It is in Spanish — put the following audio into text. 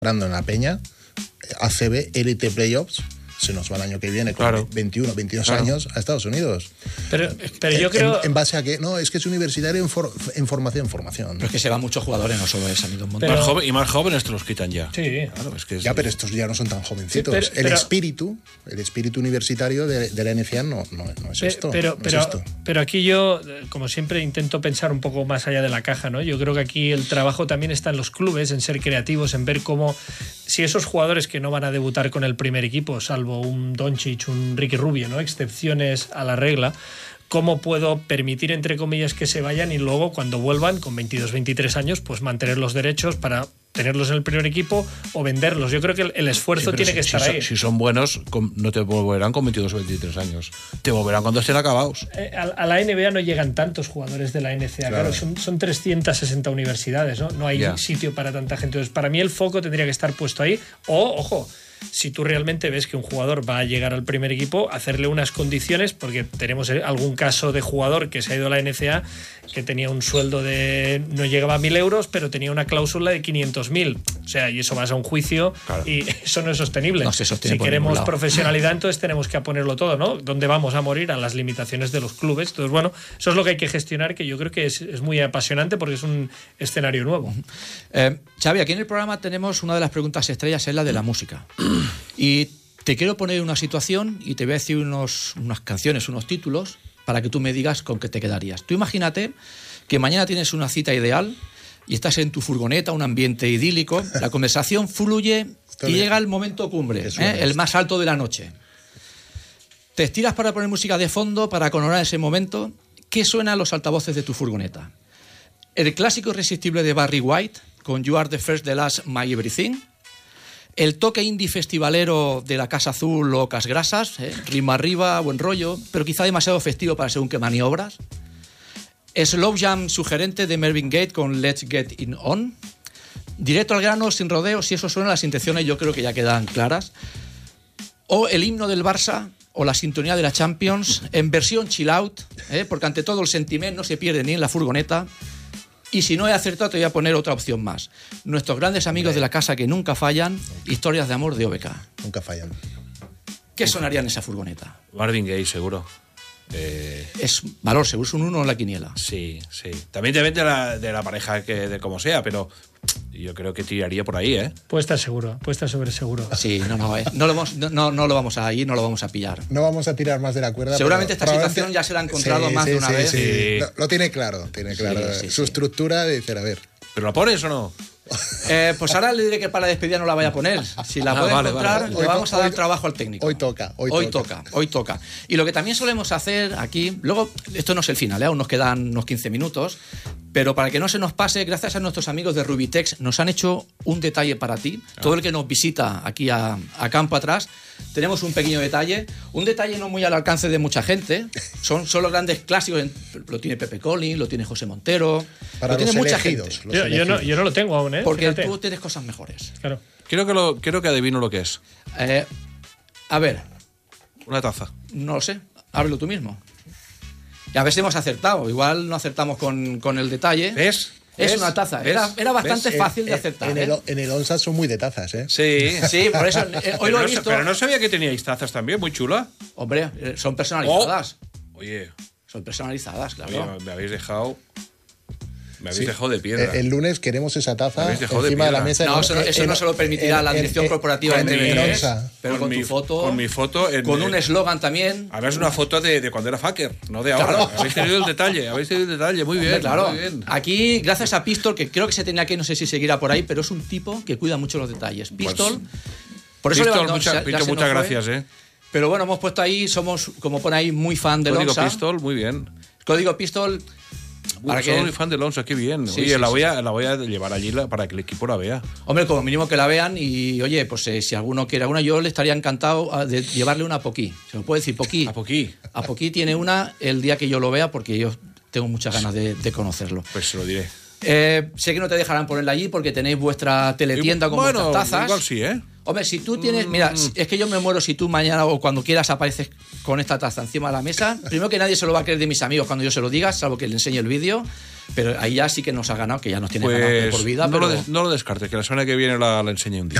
en la Peña, ACB, Elite Playoffs, se nos va el año que viene con 21, 22 años a Estados Unidos. Pero yo creo... ¿En base a qué? No, es que es universitario en formación. Pero es que se van muchos jugadores, no solo es, han ido un montón. Y más jóvenes te los quitan ya. Sí. Claro, es que ya, pero estos ya no son tan jovencitos. Sí, el espíritu universitario de la NCAA no es esto. Pero aquí yo, como siempre, intento pensar un poco más allá de la caja, ¿no? Yo creo que aquí el trabajo también está en los clubes, en ser creativos, en ver cómo... Si esos jugadores que no van a debutar con el primer equipo, salvo un Doncic, un Ricky Rubio, ¿no? Excepciones a la regla, ¿cómo puedo permitir, entre comillas, que se vayan y luego cuando vuelvan con 22, 23 años, pues mantener los derechos para tenerlos en el primer equipo o venderlos? Yo creo que el esfuerzo tiene que estar ahí. Si son buenos, no te volverán con 22 o 23 años. Te volverán cuando estén acabados. A la NBA no llegan tantos jugadores de la NCAA. Claro, son 360 universidades, ¿no? No hay sitio para tanta gente. Entonces, para mí el foco tendría que estar puesto ahí. O, ojo, si tú realmente ves que un jugador va a llegar al primer equipo, hacerle unas condiciones, porque tenemos algún caso de jugador que se ha ido a la NCAA que tenía un sueldo de... no llegaba a 1.000 euros, pero tenía una cláusula de 500.000. O sea, y eso vas a un juicio y eso no es sostenible. No se sostiene. Si queremos profesionalidad, entonces tenemos que ponerlo todo, ¿no? ¿Dónde vamos a morir? A las limitaciones de los clubes. Entonces, bueno, eso es lo que hay que gestionar, que yo creo que es muy apasionante porque es un escenario nuevo. Xavi, aquí en el programa tenemos una de las preguntas estrellas, es la de la música. Y te quiero poner una situación y te voy a decir unas canciones, unos títulos, para que tú me digas con qué te quedarías. Tú imagínate que mañana tienes una cita ideal y estás en tu furgoneta, un ambiente idílico, la conversación fluye y llega el momento cumbre, el más alto de la noche. Te estiras para poner música de fondo para coronar ese momento. ¿Qué suena a los altavoces de tu furgoneta? El clásico irresistible de Barry White con You Are the First, the Last, My Everything. El toque indie festivalero de la Casa Azul o Casgrasas, ritmo arriba, buen rollo, pero quizá demasiado festivo para según qué maniobras. Slow jam sugerente de Marvin Gaye con Let's Get It On. Directo al grano, sin rodeos, si eso suena, las intenciones yo creo que ya quedan claras. O el himno del Barça o la sintonía de la Champions en versión chill out, porque ante todo el sentimiento no se pierde ni en la furgoneta. Y si no he acertado, te voy a poner otra opción más. Nuestros grandes amigos de la casa que nunca fallan, historias de amor de OBK. Nunca fallan. ¿Qué sonaría en esa furgoneta? Marvin Gaye, seguro. Es valor, seguro, es un 1 en la quiniela. Sí. También depende de la pareja, de cómo sea, pero yo creo que tiraría por ahí, ¿eh? Puede estar seguro, puede estar sobre seguro. Sí, no lo vamos a ir, no lo vamos a pillar. No vamos a tirar más de la cuerda. Seguramente esta situación ya se la ha encontrado más de una vez. Sí. Lo tiene claro. Su estructura de decir, a ver. ¿Pero la pones o no? Pues ahora le diré que para la despedida no la vaya a poner. Si la puede encontrar, le vamos a dar trabajo al técnico. Hoy toca. Y lo que también solemos hacer aquí, luego, esto no es el final, aún nos quedan unos 15 minutos, pero para que no se nos pase, gracias a nuestros amigos de Rubitex, nos han hecho un detalle para ti. Todo el que nos visita aquí a campo atrás, tenemos un pequeño detalle, un detalle no muy al alcance de mucha gente, son solo grandes clásicos, lo tiene Pepe Collins, lo tiene José Montero, para lo tiene mucha gente. Yo no lo tengo aún, porque fíjate. Tú tienes cosas mejores. Claro. Creo que adivino lo que es. A ver. Una taza. No lo sé, ábrelo tú mismo. Y a ver si hemos acertado. Igual no acertamos con el detalle. ¿Ves? Es una taza. Era bastante fácil de acertar. En el ONSA son muy de tazas, ¿eh? Sí, por eso hoy lo he visto. Pero no sabía que teníais tazas también, muy chula. Hombre, son personalizadas. Oye. Son personalizadas, claro. Oye, me habéis dejado de piedra. El lunes queremos esa taza encima de la mesa. No, eso no se lo permitirá la dirección corporativa de TVN. Pero con tu foto. Con mi foto. Con un eslogan también. Además, una foto de cuando era fucker, no de ahora. Claro. Habéis tenido el detalle. Muy bien. Claro. Muy bien. Aquí, gracias a Pistol, que creo que se tenía que, no sé si seguirá por ahí, pero es un tipo que cuida mucho los detalles. Pistol. Por eso muchas gracias, Pero bueno, hemos puesto ahí, somos, como pone ahí, muy fan del Código Onsa. Pistol, muy bien. Código Pistol. Soy muy fan del Onsa, qué bien. Oye, la voy a llevar allí para que el equipo la vea. Hombre, como mínimo que la vean y, oye, pues si alguno quiere alguna, yo le estaría encantado de llevarle una a Poquí. ¿Se me puede decir Poquí? A Poquí. A Poquí tiene una el día que yo lo vea porque yo tengo muchas ganas de conocerlo. Pues se lo diré. Sé que no te dejarán ponerla allí porque tenéis vuestra teletienda con vuestras tazas. Igual sí, ¿eh? Hombre, si tú tienes... Mira, es que yo me muero si tú mañana o cuando quieras apareces con esta taza encima de la mesa. Primero que nadie se lo va a creer de mis amigos cuando yo se lo diga, salvo que le enseñe el vídeo. Pero ahí ya sí que nos ha ganado, que ya nos tiene ganado por vida. No lo descartes, que la semana que viene la enseñe un día.